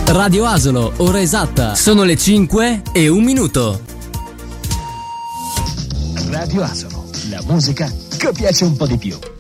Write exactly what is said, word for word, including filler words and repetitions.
Radio Asolo, ora esatta, sono le cinque e un minuto. Radio Asolo, la musica che piace un po' di più.